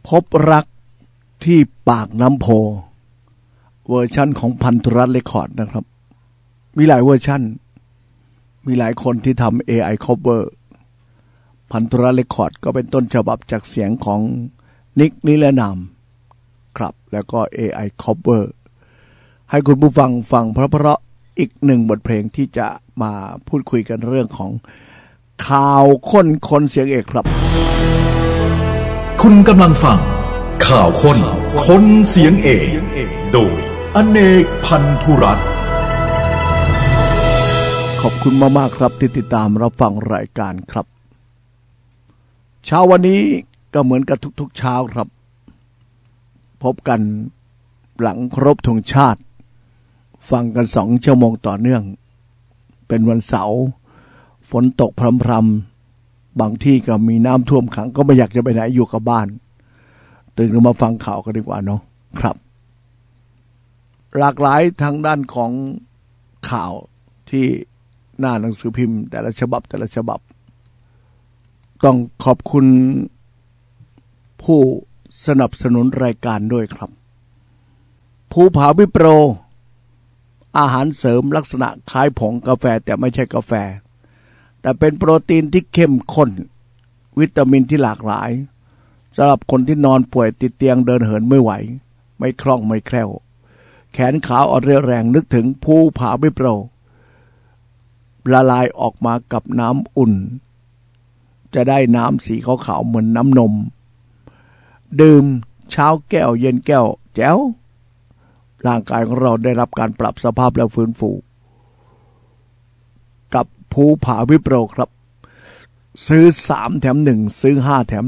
พบรักที่ปากน้ำโพเวอร์ชั่นของพันธุรัตน์เรคคอร์ดนะครับมีหลายเวอร์ชั่นมีหลายคนที่ทำ AI cover พันธุรัตน์เรคคอร์ดก็เป็นต้นฉบับจากเสียงของนิกนิรนามครับแล้วก็ AI cover ให้คุณผู้ฟังฟังเพราะอีกหนึ่งบทเพลงที่จะมาพูดคุยกันเรื่องของข่าวค้นคนเสียงเอกครับคุณกำลังฟังข่าวค้นคนเสียงเอกโดยอเนกพันธุรัตน์ขอบคุณมากๆครับที่ติดตามรับฟังรายการครับเช้าวันนี้ก็เหมือนกับทุกๆเช้าครับพบกันหลังครบธงชาติฟังกัน2 ชั่วโมงต่อเนื่องเป็นวันเสาร์ฝนตกพรำๆบางที่ก็มีน้ำท่วมขังก็ไม่อยากจะไปไหนอยู่กับบ้านตื่นขึ้นมาฟังข่าวกันดีกว่าเนาะครับหลากหลายทางด้านของข่าวที่หน้าหนังสือพิมพ์แต่ละฉบับต้องขอบคุณผู้สนับสนุนรายการด้วยครับภูผาวิโปรอาหารเสริมลักษณะคล้ายผงกาแฟแต่ไม่ใช่กาแฟแต่เป็นโปรตีนที่เข้มข้นวิตามินที่หลากหลายสำหรับคนที่นอนป่วยติดเตียงเดินเหินไม่ไหวไม่คล่องไม่แคล่วแขนขาอ่อนเรี่ยวแรงนึกถึงภูผาวิโปรละลายออกมากับน้ำอุ่นจะได้น้ำสีขาวๆเหมือนน้ำนมดื่มเช้าแก้วเย็นแก้วแจ๋วร่างกายของเราได้รับการปรับสภาพและฟื้นฟูกับภูผาวิโปรครับซื้อ3 แถม 1ซื้อ5 แถม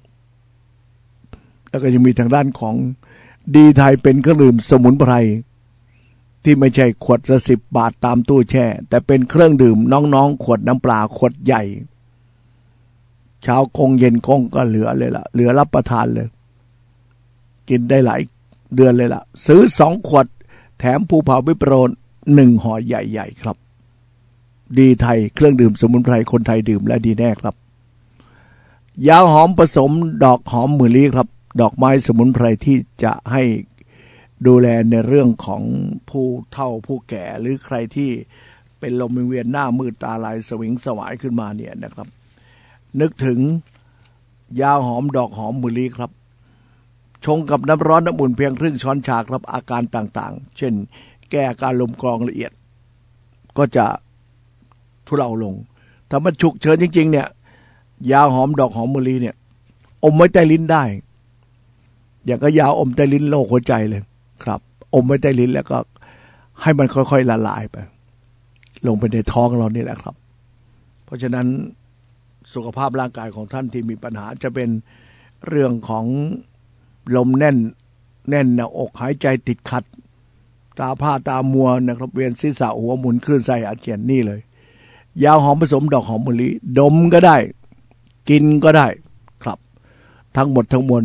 2แล้วก็ยังมีทางด้านของดีไทยเป็นเครื่องดื่มสมุนไพรที่ไม่ใช่ขวดละ10 บาทตามตู้แช่แต่เป็นเครื่องดื่มน้องๆขวดน้ำปลาขวดใหญ่เช้าคงเย็นคงก็เหลือเลยล่ะเหลือรับประทานเลยกินได้หลายเดือนเลยล่ะซื้อ2 ขวดแถมภูผาวิโปร1 ห่อใหญ่ๆครับดีไทยเครื่องดื่มสมุนไพรคนไทยดื่มและดีแน่ครับยาหอมผสมดอกหอมหมื่นลี้ครับดอกไม้สมุนไพรที่จะให้ดูแลในเรื่องของผู้เฒ่าผู้แก่หรือใครที่เป็นลมเวียนหน้ามืดตาลายสวิงสวายขึ้นมาเนี่ยนะครับนึกถึงยาหอมดอกหอมหมื่นลี้ครับชงกับน้ำร้อนน้ำอุ่นเพียงครึ่งช้อนชาครับอาการต่างๆเช่นแก้อาการลมกรองละเอียดก็จะทุเลาลงถ้ามันฉุกเฉินจริงๆเนี่ยยาหอมดอกหอมมะลิเนี่ยอมไว้ใต้ลิ้นได้อย่างก็ยาอมใต้ลิ้นโรคหัวใจเลยครับอมไว้ใต้ลิ้นแล้วก็ให้มันค่อยๆละลายไปลงไปในท้องเรานี่แหละครับเพราะฉะนั้นสุขภาพร่างกายของท่านที่มีปัญหาจะเป็นเรื่องของลมแน่นหน้าอกหายใจติดขัดตาผ้าตามัวนะครับเวียนศีรษะหัวหมุนคลื่นไส้อาเจียนนี่เลยยาหอมผสมดอกหอมมะลิดมก็ได้กินก็ได้ครับทั้งหมดทั้งมวล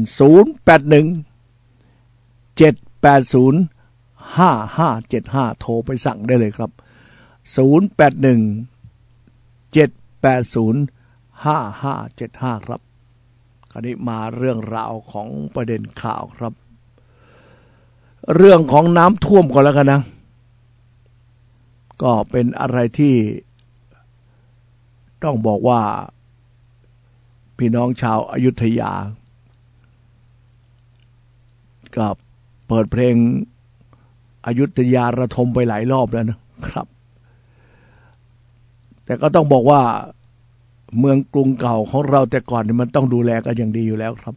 081-780-5575โทรไปสั่งได้เลยครับ081-780-5575ครับคราวนี้มาเรื่องราวของประเด็นข่าวครับเรื่องของน้ำท่วมก่อนแล้วกันนะก็เป็นอะไรที่ต้องบอกว่าพี่น้องชาวอยุธยาก็เปิดเพลงอยุธยาระทมไปหลายรอบแล้วนะครับแต่ก็ต้องบอกว่าเมืองกรุงเก่าของเราแต่ก่อนนี่มันต้องดูแลกันอย่างดีอยู่แล้วครับ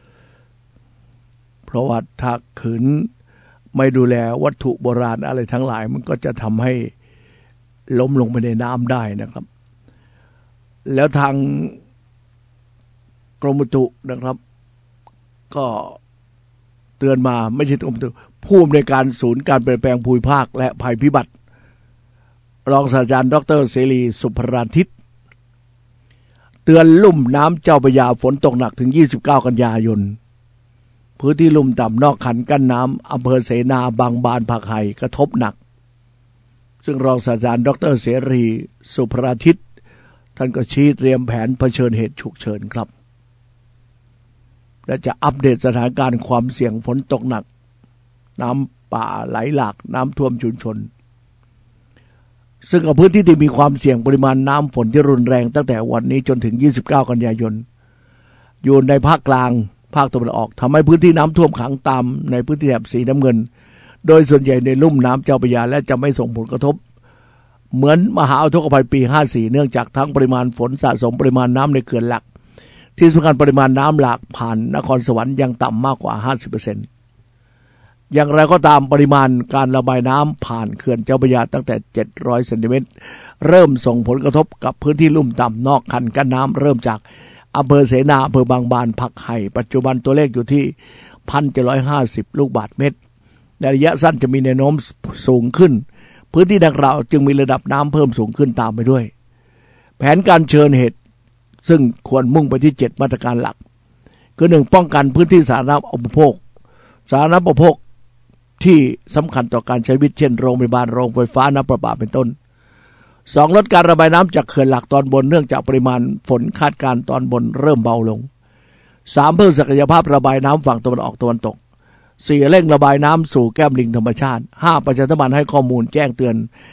เพราะว่าถ้าขืนไม่ดูแลวัตถุโบราณอะไรทั้งหลายมันก็จะทำให้ล้มลงไปในน้ำได้นะครับแล้วทางกรมอุตุนะครับก็เตือนมาไม่ใช่กรมอุตุผู้อำนวยการศูนย์การเปลี่ยนแปลงภูมิภาคและภัยพิบัติรองศาสตราจารย์ดร.เสรีสุภราทิตเตือนลุ่มน้ำเจ้าพระยาฝนตกหนักถึง29 กันยายนพื้นที่ลุ่มต่ำนอกคันกั้นน้ำอำเภอเสนาบางบานผักไห่กระทบหนักซึ่งรองศาสตราจารย์ดร.เสรีสุภราทิตท่านก็ชี้เตรียมแผนเผชิญเหตุฉุกเฉินครับและจะอัปเดตสถานการณ์ความเสี่ยงฝนตกหนักน้ำป่าไหลหลากน้ำท่วมชุมชนซึ่งพื้นที่ที่มีความเสี่ยงปริมาณน้ำฝนที่รุนแรงตั้งแต่วันนี้จนถึง29กันยายนอยู่ในภาคกลางภาคตะวันออกทำให้พื้นที่น้ำท่วมขังตามในพื้นที่แถบสีน้ำเงินโดยส่วนใหญ่ในลุ่มน้ำเจ้าพระยาและจะไม่ส่งผลกระทบเหมือนมหาอุทกภัยปี54เนื่องจากทั้งปริมาณฝนสะสมปริมาณน้ำในเขื่อนหลักที่สำคัญปริมาณน้ำหลากผ่านนครสวรรค์ยังต่ำมากกว่า 50% อย่างไรก็ตามปริมาณการระบายน้ำผ่านเขื่อนเจ้าพระยาตั้งแต่700เซนติเมตรเริ่มส่งผลกระทบกับพื้นที่ลุ่มต่ำนอกคันกั้นน้ำเริ่มจากอำเภอเสนาอำเภอบางบานผักไห่ปัจจุบันตัวเลขอยู่ที่ 1,750 ลูกบาศก์เมตรในระยะสั้นจะมีแนวโน้มสูงขึ้นพื้นที่ดังกล่าวจึงมีระดับน้ำเพิ่มสูงขึ้นตามไปด้วยแผนการเชิญเหตุซึ่งควรมุ่งไปที่7มาตรการหลักคือ 1. ป้องกันพื้นที่สาธารณอุปโภคที่สำคัญต่อการใช้ชีวิตเช่นโรงพยาบาลโรงไฟฟ้าน้ำประปาเป็นต้น 2. ลดการระบายน้ำจากเขื่อนหลักตอนบนเนื่องจากปริมาณฝนคาดการณ์ตอนบนเริ่มเบาลง 3. เพิ่มศักยภาพระบายน้ำฝั่งตะวันออกตะวันตก 4. เร่งระบายน้ำสู่แก้มลิงธรรมชาติ 5. ประชาสัมพันธ์ให้ข้อมูลแจ้งเตือน